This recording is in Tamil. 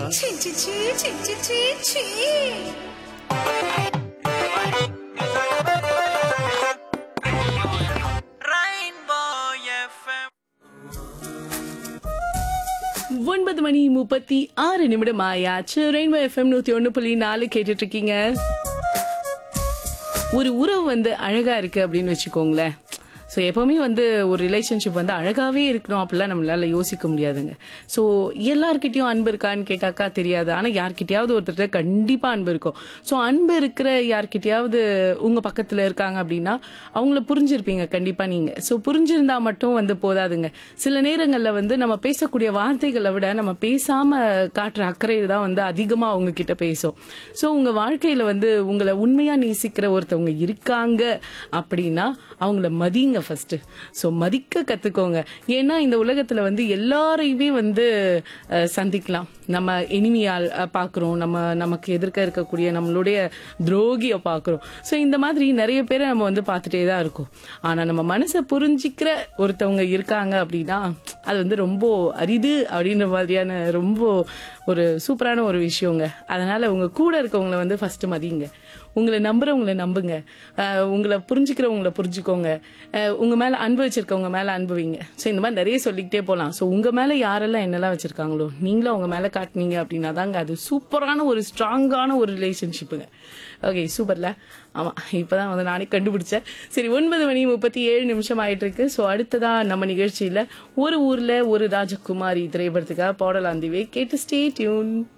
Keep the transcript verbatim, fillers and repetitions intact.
C C C C C C C ஒன்பது மணி முப்பத்தி ஆறு நிமிடம் ஆயாச்சு. ரெயின்போ எஃப்எம் நூத்தி ஒண்ணு புள்ளி நாலு கேட்டுட்டு இருக்கீங்க. ஒரு உறவு வந்து அழகா இருக்கு அப்படின்னு வச்சுக்கோங்களேன். ஸோ எப்போவுமே வந்து ஒரு ரிலேஷன்ஷிப் வந்து அழகாகவே இருக்கணும் அப்படிலாம் நம்மளால யோசிக்க முடியாதுங்க. ஸோ எல்லார்கிட்டையும் அன்பு இருக்கான்னு கேட்டாக்கா தெரியாது. ஆனால் யார்கிட்டயாவது ஒருத்தர் கண்டிப்பாக அன்பு இருக்கும். ஸோ அன்பு இருக்கிற யார்கிட்டயாவது உங்கள் பக்கத்தில் இருக்காங்க அப்படின்னா அவங்கள புரிஞ்சிருப்பீங்க கண்டிப்பாக நீங்கள். ஸோ புரிஞ்சிருந்தா மட்டும் வந்து போதாதுங்க. சில நேரங்களில் வந்து நம்ம பேசக்கூடிய வார்த்தைகளை விட நம்ம பேசாமல் காட்டுற அக்கறை தான் வந்து அதிகமாக அவங்க கிட்ட பேசும். ஸோ உங்கள் வாழ்க்கையில் வந்து உங்களை உண்மையாக நேசிக்கிற ஒருத்தவங்க இருக்காங்க அப்படின்னா அவங்கள மதிங்க ஃபர்ஸ்ட். ஸோ மதிக்க கத்துக்கோங்க. ஏன்னா இந்த உலகத்துல வந்து எல்லாரையுமே வந்து சந்திக்கலாம். நம்ம எனிமியால் பாக்குறோம், நம்ம நமக்கு எதிர்க்க இருக்கக்கூடிய நம்மளுடைய துரோகிய பாக்குறோம். ஸோ இந்த மாதிரி நிறைய பேரை நம்ம வந்து பார்த்துட்டே தான் இருக்கோம். ஆனா நம்ம மனசை புரிஞ்சிக்கிற ஒருத்தவங்க இருக்காங்க அப்படின்னா அது வந்து ரொம்ப அரிது அப்படின்ற மாதிரியான ரொம்ப ஒரு சூப்பரான ஒரு விஷயங்க. அதனால உங்க கூட இருக்கவங்களை வந்து ஃபர்ஸ்ட் மதிங்க. உங்களை நம்புறவங்களை நம்புங்க. உங்களை புரிஞ்சுக்கிறவங்களை புரிஞ்சுக்கோங்க. உங்க மேல அன்பு வச்சிருக்கவங்க மேல அன்பு வைங்க. ஸோ இந்த மாதிரி நிறைய சொல்லிக்கிட்டே போகலாம். ஸோ உங்க மேல யாரெல்லாம் என்னெல்லாம் வச்சிருக்காங்களோ நீங்களும் அவங்க மேல காட்டினீங்க அப்படின்னா தாங்க அது சூப்பரான ஒரு ஸ்ட்ராங்கான ஒரு ரிலேஷன்ஷிப்புங்க. ஓகே, சூப்பர்ல. ஆமா, இப்பதான் வந்து நானே கண்டுபிடிச்சேன். சரி, ஒன்பது மணி முப்பத்தி ஏழு நிமிஷம் ஆயிட்டு இருக்கு. ஸோ அடுத்ததா நம்ம நிகழ்ச்சியில ஒரு ஊர்ல ஒரு ராஜகுமாரி திரைப்படத்துக்காக பாடல் ஆந்திவே கேட்டு ஸ்டே டியூன்.